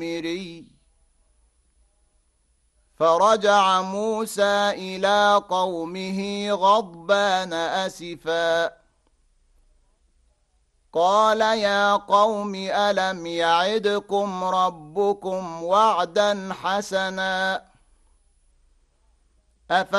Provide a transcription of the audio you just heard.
فرجع موسى إلى قومه غضبان أسفا قال يا قوم ألم يعدكم ربكم وعدا حسنا